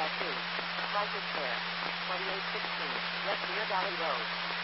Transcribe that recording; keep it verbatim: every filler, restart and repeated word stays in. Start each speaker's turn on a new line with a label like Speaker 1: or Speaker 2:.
Speaker 1: two. Right is there. twenty-eight sixteen. West Deer Valley Road.